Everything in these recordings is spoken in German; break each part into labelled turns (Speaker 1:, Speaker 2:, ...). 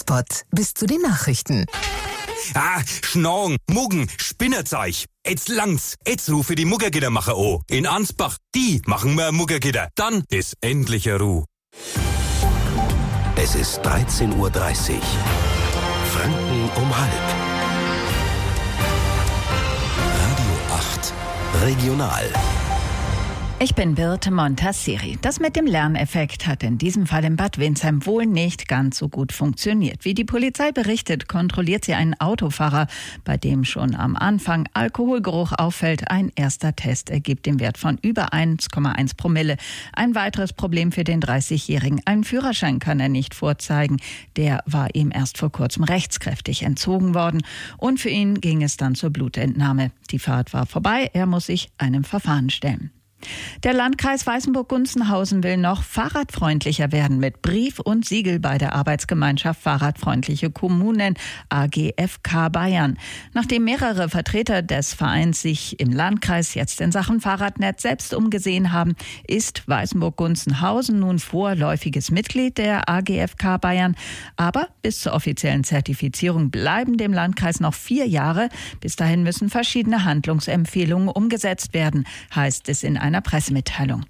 Speaker 1: Hotspot bis zu den Nachrichten.
Speaker 2: Schnorren, Muggen, Spinnerzeug. Jetzt langt's. Jetzt rufe die Muggergittermacher an. In Ansbach, die machen wir Muggergitter. Dann ist endlich Ruhe.
Speaker 3: Es ist 13:30 Uhr. Franken um halb. Radio 8. Regional.
Speaker 4: Ich bin Birte Montasseri. Das mit dem Lerneffekt hat in diesem Fall in Bad Windsheim wohl nicht ganz so gut funktioniert. Wie die Polizei berichtet, kontrolliert sie einen Autofahrer, bei dem schon am Anfang Alkoholgeruch auffällt. Ein erster Test ergibt den Wert von über 1,1 Promille. Ein weiteres Problem für den 30-Jährigen. Einen Führerschein kann er nicht vorzeigen. Der war ihm erst vor kurzem rechtskräftig entzogen worden. Und für ihn ging es dann zur Blutentnahme. Die Fahrt war vorbei. Er muss sich einem Verfahren stellen. Der Landkreis Weißenburg-Gunzenhausen will noch fahrradfreundlicher werden mit Brief und Siegel bei der Arbeitsgemeinschaft Fahrradfreundliche Kommunen AGFK Bayern. Nachdem mehrere Vertreter des Vereins sich im Landkreis jetzt in Sachen Fahrradnetz selbst umgesehen haben, ist Weißenburg-Gunzenhausen nun vorläufiges Mitglied der AGFK Bayern. Aber bis zur offiziellen Zertifizierung bleiben dem Landkreis noch 4 Jahre. Bis dahin müssen verschiedene Handlungsempfehlungen umgesetzt werden, heißt es in einer Pressemitteilung.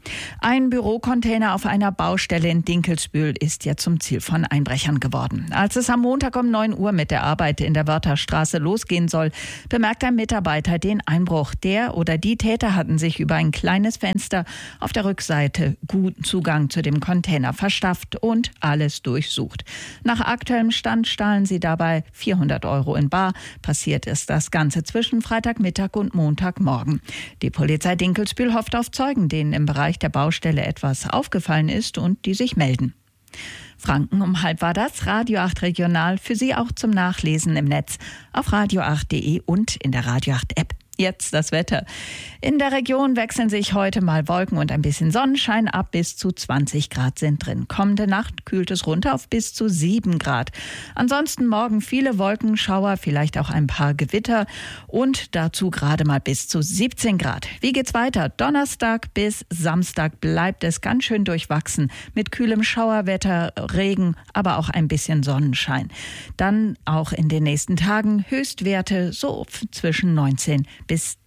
Speaker 4: Ein Bürocontainer auf einer Baustelle in Dinkelsbühl ist ja zum Ziel von Einbrechern geworden. Als es am Montag um 9 Uhr mit der Arbeit in der Wörtherstraße losgehen soll, bemerkt ein Mitarbeiter den Einbruch. Der oder die Täter hatten sich über ein kleines Fenster auf der Rückseite guten Zugang zu dem Container verschafft und alles durchsucht. Nach aktuellem Stand stahlen sie dabei 400 € in bar. Passiert ist das Ganze zwischen Freitagmittag und Montagmorgen. Die Polizei Dinkelsbühl hofft auf Zeugen, denen im Bereich der Baustelle etwas aufgefallen ist und die sich melden. Franken um halb war das. Radio 8 Regional für Sie auch zum Nachlesen im Netz auf radio8.de und in der Radio 8 App. Jetzt das Wetter. In der Region wechseln sich heute mal Wolken und ein bisschen Sonnenschein ab. Bis zu 20 Grad sind drin. Kommende Nacht kühlt es runter auf bis zu 7 Grad. Ansonsten morgen viele Wolkenschauer, vielleicht auch ein paar Gewitter und dazu gerade mal bis zu 17 Grad. Wie geht's weiter? Donnerstag bis Samstag bleibt es ganz schön durchwachsen mit kühlem Schauerwetter, Regen, aber auch ein bisschen Sonnenschein. Dann auch in den nächsten Tagen Höchstwerte so zwischen 19 bis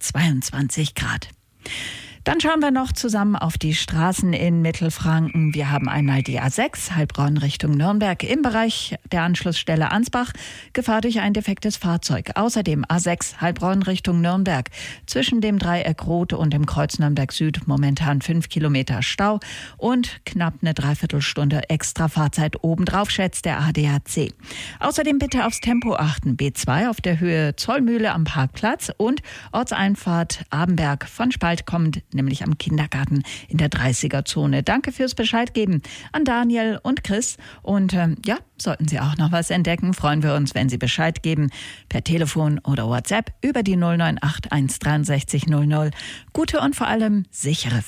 Speaker 4: 22 Grad. Dann schauen wir noch zusammen auf die Straßen in Mittelfranken. Wir haben einmal die A6, Heilbronn Richtung Nürnberg im Bereich der Anschlussstelle Ansbach. Gefahr durch ein defektes Fahrzeug. Außerdem A6, Heilbronn Richtung Nürnberg. Zwischen dem Dreieck Rot und dem Kreuz Nürnberg Süd momentan 5 Kilometer Stau und knapp eine Dreiviertelstunde extra Fahrzeit obendrauf, schätzt der ADAC. Außerdem bitte aufs Tempo achten. B2 auf der Höhe Zollmühle am Parkplatz und Ortseinfahrt Abenberg von Spalt kommend, nämlich am Kindergarten in der 30er-Zone. Danke fürs Bescheid geben an Daniel und Chris. Und sollten Sie auch noch was entdecken, freuen wir uns, wenn Sie Bescheid geben. Per Telefon oder WhatsApp über die 098 163 00. Gute und vor allem sichere Fahrt.